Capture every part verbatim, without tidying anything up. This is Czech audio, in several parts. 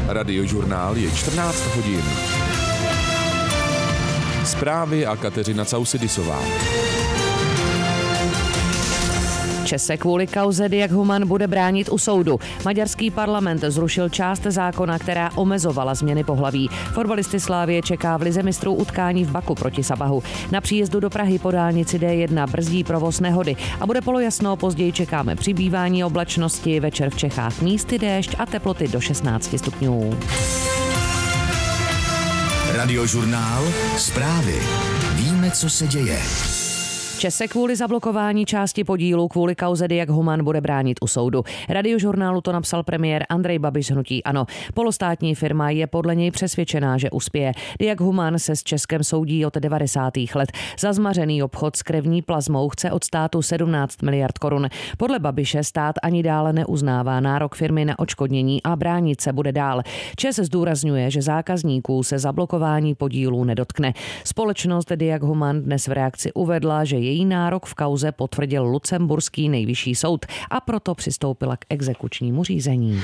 Radiožurnál je čtrnáct hodin. Zprávy a Kateřina Causidisová. Čes se kvůli kauze Diag Human bude bránit u soudu. Maďarský parlament zrušil část zákona, která omezovala změny pohlaví. Fotbalisty Slavie čeká v lize mistrů utkání v Baku proti Sabahu. Na příjezdu do Prahy po dálnici D jedna brzdí provoz nehody a bude polojasno, později čekáme přibývání oblačnosti, večer v Čechách místy déšť a teploty do šestnáct stupňů. Radiožurnál, zprávy. Víme, co se děje. Čes se kvůli zablokování části podílu kvůli kauze Diag Human bude bránit u soudu. Radiožurnálu to napsal premiér Andrej Babiš z hnutí ANO. Polostátní firma je podle něj přesvědčená, že uspěje. Diag Human se s Českem soudí od devadesátých let. Za zmařený obchod s krevní plazmou chce od státu sedmnáct miliard korun. Podle Babiše stát ani dále neuznává nárok firmy na odškodnění a bránit se bude dál. Čes zdůrazňuje, že zákazníků se zablokování podílů nedotkne. Společnost Diag Human dnes v reakci uvedla, že její nárok v kauze potvrdil lucemburský nejvyšší soud a proto přistoupila k exekučnímu řízení.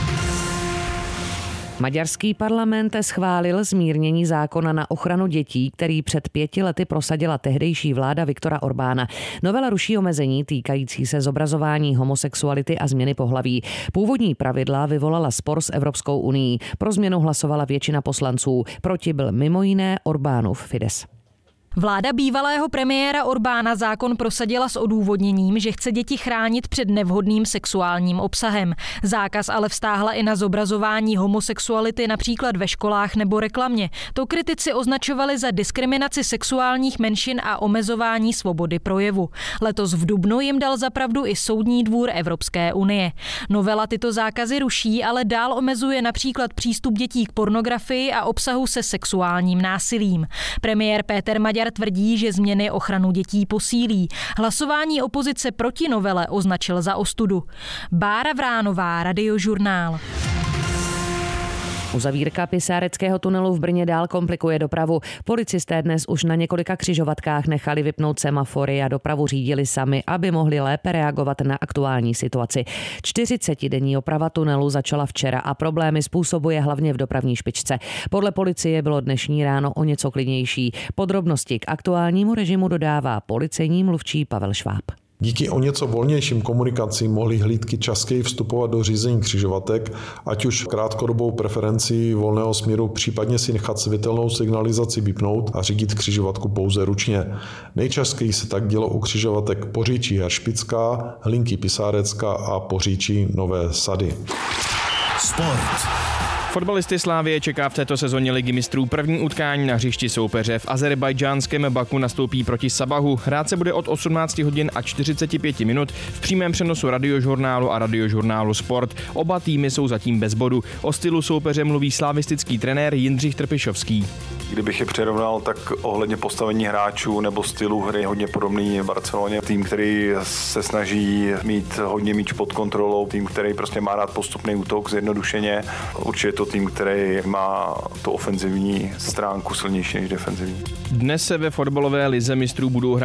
Maďarský parlament schválil zmírnění zákona na ochranu dětí, který před pěti lety prosadila tehdejší vláda Viktora Orbána. Novela ruší omezení týkající se zobrazování homosexuality a změny pohlaví. Původní pravidla vyvolala spor s Evropskou unií. Pro změnu hlasovala většina poslanců. Proti byl mimo jiné Orbánův Fidesz. Vláda bývalého premiéra Orbána zákon prosadila s odůvodněním, že chce děti chránit před nevhodným sexuálním obsahem. Zákaz ale vztáhla i na zobrazování homosexuality například ve školách nebo reklamě. To kritici označovali za diskriminaci sexuálních menšin a omezování svobody projevu. Letos v dubnu jim dal za pravdu i Soudní dvůr Evropské unie. Novela tyto zákazy ruší, ale dál omezuje například přístup dětí k pornografii a obsahu se sexuálním násilím. Premiér Péter Maďar tvrdí, že změny ochranu dětí posílí. Hlasování opozice proti novele označil za ostudu. Bára Vránová, Radiožurnál. Uzavírka Pisáreckého tunelu v Brně dál komplikuje dopravu. Policisté dnes už na několika křižovatkách nechali vypnout semafory a dopravu řídili sami, aby mohli lépe reagovat na aktuální situaci. čtyřicetidenní oprava tunelu začala včera a problémy způsobuje hlavně v dopravní špičce. Podle policie bylo dnešní ráno o něco klidnější. Podrobnosti k aktuálnímu režimu dodává policejní mluvčí Pavel Šváb. Díky o něco volnějším komunikacím mohly hlídky častěji vstupovat do řízení křižovatek, ať už krátkodobou preferenci volného směru, případně si nechat světelnou signalizaci vypnout a řídit křižovatku pouze ručně. Nejčastěji se tak dělo u křižovatek Poříčí Hašpická, Hlinky Pisárecká a Poříčí Nové Sady. Sport. Fotbalisty Slavie čeká v této sezóně Ligy mistrů první utkání na hřišti soupeře. V azerbajdžánském Baku nastoupí proti Sabahu. Hrát se bude od osmnáct hodin a čtyřicet pět minut v přímém přenosu Radiožurnálu a Radiožurnálu Sport. Oba týmy jsou zatím bez bodu. O stylu soupeře mluví slavistický trenér Jindřich Trpišovský. Kdybych je přirovnal, tak ohledně postavení hráčů nebo stylu hry hodně podobný v Barceloně. Tým, který se snaží mít hodně míč pod kontrolou, tým, který prostě má rád postupný útok zjednodušeně. Určitě je to tým, který má tu ofenzivní stránku silnější než defenzivní. Dnes se ve fotbalové lize mistrů budou hrát